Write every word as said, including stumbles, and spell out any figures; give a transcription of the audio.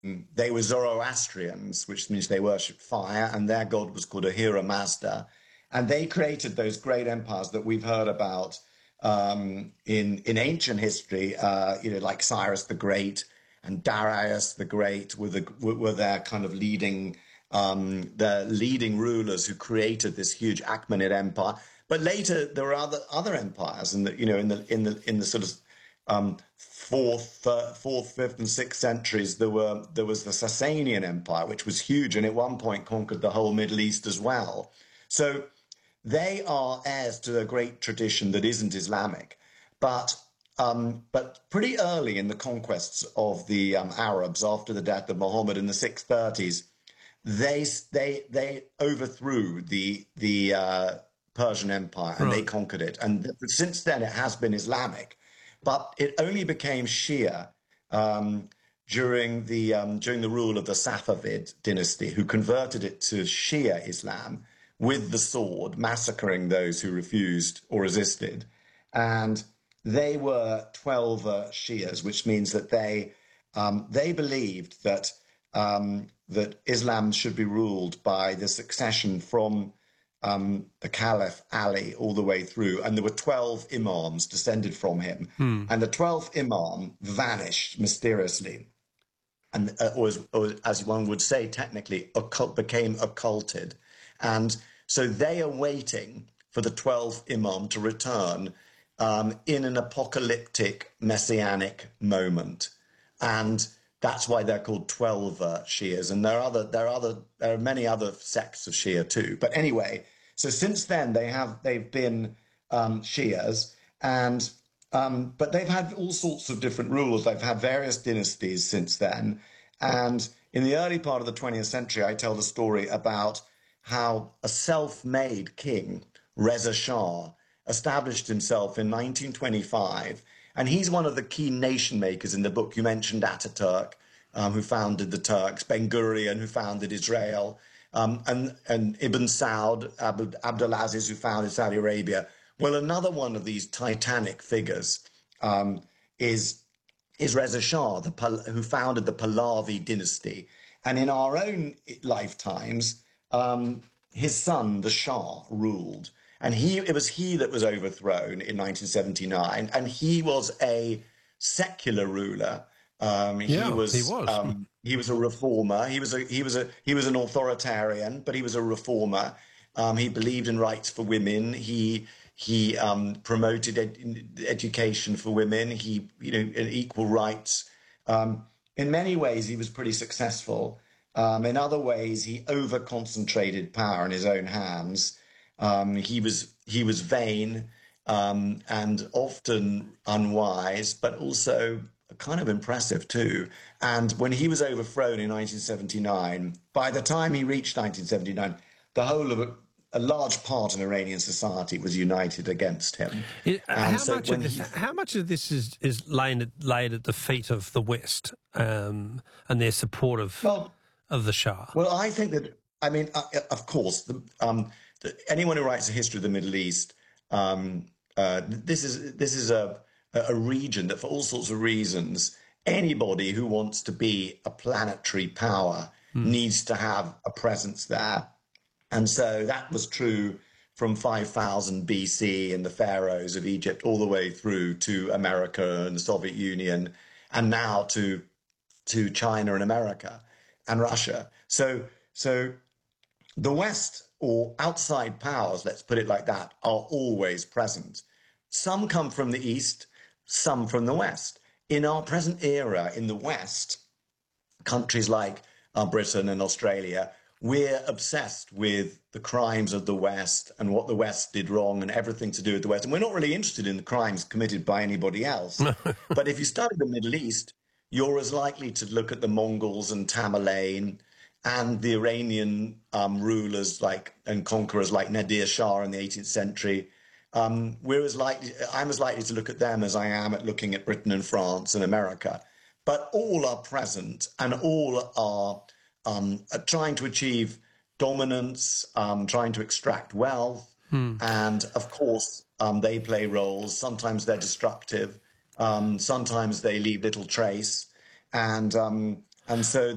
they were Zoroastrians, which means they worshipped fire, and their god was called Ahura Mazda. And they created those great empires that we've heard about um, in in ancient history, uh, you know, like Cyrus the Great and Darius the Great were the were their kind of leading um, the leading rulers who created this huge Achaemenid empire. But later there were other other empires, in the you know in the in the in the sort of um, fourth, uh, fourth, fifth, and sixth centuries. There were there was the Sasanian Empire, which was huge, and at one point conquered the whole Middle East as well. So they are heirs to a great tradition that isn't Islamic, but um, but pretty early in the conquests of the um, Arabs after the death of Muhammad in the six thirties, they they they overthrew the the uh, Persian Empire and right. they conquered it, and since then it has been Islamic, but it only became Shia um, during the um, during the rule of the Safavid dynasty, who converted it to Shia Islam with the sword, massacring those who refused or resisted. And they were Twelver Shias, which means that they um, they believed that um, that Islam should be ruled by the succession from um, the Caliph Ali all the way through. And there were twelve imams descended from him. Hmm. And the twelfth imam vanished mysteriously. And uh, or, as, or as one would say, technically, occult, became occulted. And so they are waiting for the twelfth imam to return um, in an apocalyptic messianic moment. And that's why they're called Twelver Shias. And there are other, there are other, there are many other sects of Shia too. But anyway, so since then they have, they've been um, Shias, and um, but they've had all sorts of different rulers. They've had various dynasties since then. And in the early part of the twentieth century, I tell the story about how a self-made king, Reza Shah, established himself in nineteen twenty-five. And he's one of the key nation makers in the book. You mentioned Ataturk, um, who founded the Turks, Ben Gurion, who founded Israel, um, and, and Ibn Saud, Abd, Abdulaziz, who founded Saudi Arabia. Well, another one of these titanic figures um, is, is Reza Shah, the, who founded the Pahlavi dynasty. And in our own lifetimes, Um, his son, the Shah, ruled, and he it was he that was overthrown in nineteen seventy-nine, and he was a secular ruler. Um, yeah, he was, he was. Um, he was a reformer. He was a he was a he was an authoritarian, but he was a reformer. Um, he believed in rights for women. He he um, promoted ed education for women. He you know equal rights. Um, in many ways, he was pretty successful. Um, in other ways, he over-concentrated power in his own hands. Um, he was he was vain um, and often unwise, but also kind of impressive too. And when he was overthrown in nineteen seventy-nine, by the time he reached nineteen seventy-nine, the whole of a, a large part of Iranian society was united against him. It, how, so much of this, he, how much of this is, is laid, at, laid at the feet of the West um, and their support of... Well, of the Shah? Well, I think that, I mean, uh, of course, the, um, the, anyone who writes a history of the Middle East, um, uh, this is this is a, a region that, for all sorts of reasons, anybody who wants to be a planetary power mm. needs to have a presence there. And so that was true from five thousand B C and the pharaohs of Egypt all the way through to America and the Soviet Union, and now to to China and America and Russia. So, so the West, or outside powers, let's put it like that, are always present. Some come from the East, some from the West. In our present era in the West, countries like uh, Britain and Australia, we're obsessed with the crimes of the West and what the West did wrong and everything to do with the West. And we're not really interested in the crimes committed by anybody else. But if you study the Middle East, you're as likely to look at the Mongols and Tamerlane and the Iranian um, rulers like and conquerors like Nadir Shah in the eighteenth century. Um, we're as likely, I'm as likely to look at them as I am at looking at Britain and France and America. But all are present, and all are um, trying to achieve dominance, um, trying to extract wealth. Hmm. And of course, um, they play roles. Sometimes they're destructive. Um, sometimes they leave little trace, and um, and so